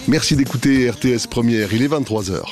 Merci d'écouter RTS Première, il est 23h.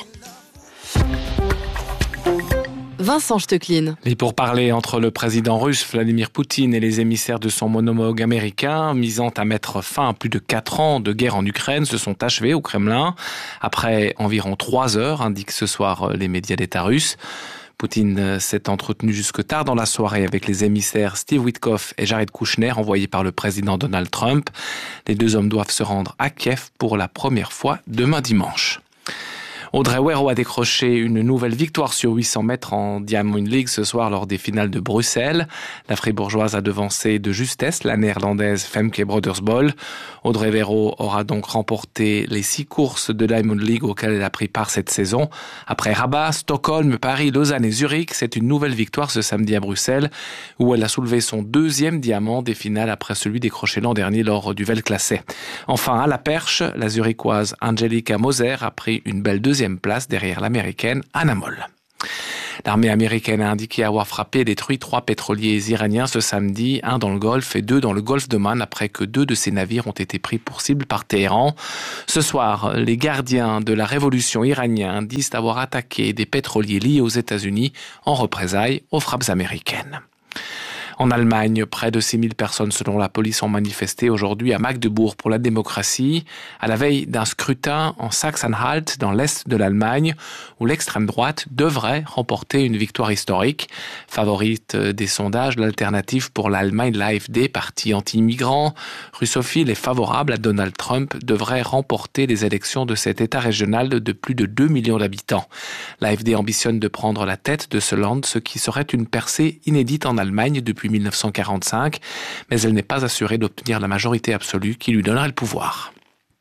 Vincent Stecklin. Les pourparlers entre le président russe Vladimir Poutine et les émissaires de son homologue américain, misant à mettre fin à plus de 4 ans de guerre en Ukraine, se sont achevés au Kremlin. Après environ 3 heures, indiquent ce soir les médias d'État russes. Poutine s'est entretenu jusque tard dans la soirée avec les émissaires Steve Witkoff et Jared Kushner, envoyés par le président Donald Trump. Les deux hommes doivent se rendre à Kiev pour la première fois demain dimanche. Audrey Weiro a décroché une nouvelle victoire sur 800 mètres en Diamond League ce soir lors des finales de Bruxelles. La Fribourgeoise a devancé de justesse la néerlandaise Femke Brodersbol. Audrey Weiro aura donc remporté les 6 courses de Diamond League auxquelles elle a pris part cette saison. Après Rabat, Stockholm, Paris, Lausanne et Zurich, c'est une nouvelle victoire ce samedi à Bruxelles où elle a soulevé son 2e diamant des finales après celui décroché l'an dernier lors du Weltklasse. Enfin, à la perche, la Zurichoise Angelika Moser a pris une belle 2e place derrière l'américaine Anna Moll. L'armée américaine a indiqué avoir frappé et détruit 3 pétroliers iraniens ce samedi, 1 dans le Golfe et 2 dans le Golfe d'Oman après que 2 de ces navires ont été pris pour cible par Téhéran. Ce soir, les gardiens de la révolution iranienne disent avoir attaqué des pétroliers liés aux États-Unis en représailles aux frappes américaines. En Allemagne, près de 6000 personnes selon la police ont manifesté aujourd'hui à Magdebourg pour la démocratie, à la veille d'un scrutin en Sachsen-Anhalt dans l'est de l'Allemagne, où l'extrême droite devrait remporter une victoire historique. Favorite des sondages, l'alternative pour l'Allemagne, l'AfD, parti anti-immigrant, russophile et favorable à Donald Trump, devrait remporter les élections de cet État régional de plus de 2 millions d'habitants. L'AfD ambitionne de prendre la tête de ce land, ce qui serait une percée inédite en Allemagne depuis 1945, mais elle n'est pas assurée d'obtenir la majorité absolue qui lui donnerait le pouvoir.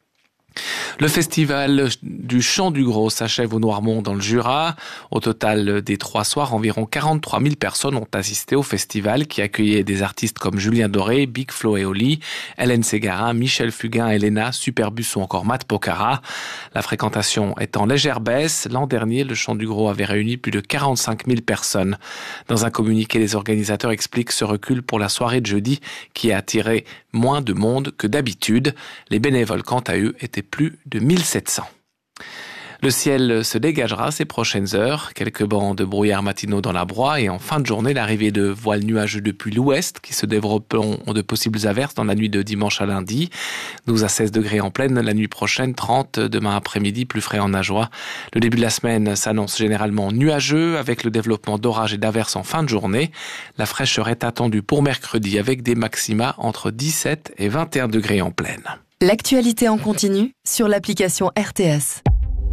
Le festival du Chant du Gros s'achève au Noirmont dans le Jura. Au total des 3 soirs, environ 43 000 personnes ont assisté au festival qui accueillait des artistes comme Julien Doré, Big Flo et Oli, Hélène Ségara, Michel Fugain, Elena, Superbus ou encore Matt Pokora. La fréquentation est en légère baisse. L'an dernier, le Chant du Gros avait réuni plus de 45 000 personnes. Dans un communiqué, les organisateurs expliquent ce recul pour la soirée de jeudi qui a attiré moins de monde que d'habitude. Les bénévoles, quant à eux, étaient plus de 1700. Le ciel se dégagera ces prochaines heures, quelques bancs de brouillard matinaux dans la broie et en fin de journée, l'arrivée de voiles nuageux depuis l'ouest qui se développeront de possibles averses dans la nuit de dimanche à lundi. 12 à 16 degrés en pleine la nuit prochaine, 30 demain après-midi, plus frais en Ajoie. Le début de la semaine s'annonce généralement nuageux avec le développement d'orages et d'averses en fin de journée. La fraîcheur est attendue pour mercredi avec des maxima entre 17 et 21 degrés en pleine. L'actualité en continu sur l'application RTS.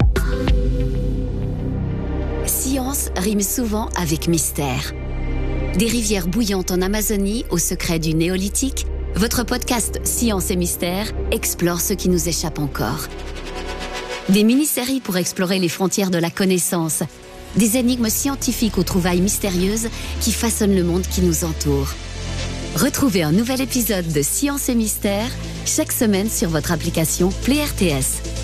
Science rime souvent avec mystère. Des rivières bouillantes en Amazonie au secret du néolithique, votre podcast Science et Mystère explore ce qui nous échappe encore. Des mini-séries pour explorer les frontières de la connaissance, des énigmes scientifiques aux trouvailles mystérieuses qui façonnent le monde qui nous entoure. Retrouvez un nouvel épisode de Science et Mystère chaque semaine sur votre application Play RTS.